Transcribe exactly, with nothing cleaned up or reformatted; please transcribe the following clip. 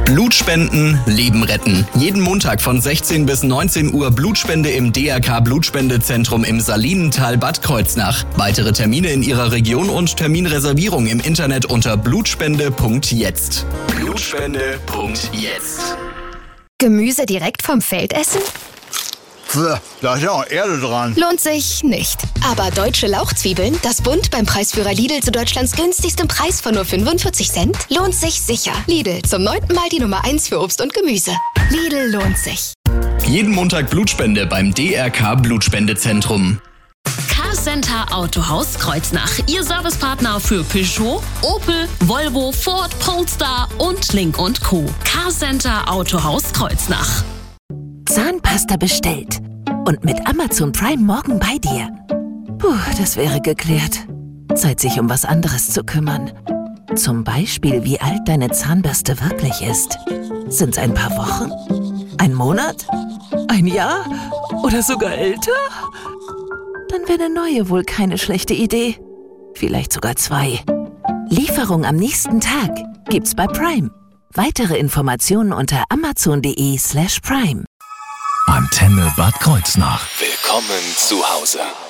Blutspenden, Leben retten. Jeden Montag von sechzehn bis neunzehn Uhr Blutspende im D R K Blutspendezentrum im Salinental Bad Kreuznach. Weitere Termine in Ihrer Region und Terminreservierung im Internet unter blutspende punkt jetzt. Blutspende punkt jetzt. Gemüse direkt vom Feld essen? Pff, da ist ja auch Erde dran. Lohnt sich nicht. Aber deutsche Lauchzwiebeln, das Bund beim Preisführer Lidl zu Deutschlands günstigstem Preis von nur fünfundvierzig Cent, lohnt sich sicher. Lidl, zum neunten Mal die Nummer eins für Obst und Gemüse. Lidl lohnt sich. Jeden Montag Blutspende beim D R K Blutspendezentrum. Carcenter Autohaus Kreuznach. Ihr Servicepartner für Peugeot, Opel, Volvo, Ford, Polestar und Link und Co. Carcenter Autohaus Kreuznach. Zahnpasta bestellt und mit Amazon Prime morgen bei dir. Puh, das wäre geklärt. Zeit, sich um was anderes zu kümmern. Zum Beispiel, wie alt deine Zahnbürste wirklich ist. Sind's ein paar Wochen? Ein Monat? Ein Jahr? Oder sogar älter? Dann wäre eine neue wohl keine schlechte Idee. Vielleicht sogar zwei. Lieferung am nächsten Tag gibt's bei Prime. Weitere Informationen unter amazon.de slash prime. Antenne Bad Kreuznach. Willkommen zu Hause.